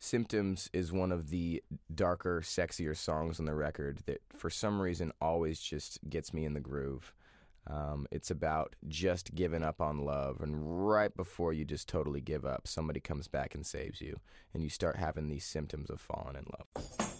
Symptoms is one of the darker, sexier songs on the record that for some reason always just gets me in the groove. It's about just giving up on love, and right before you just totally give up, somebody comes back and saves you, and you start having these symptoms of falling in love.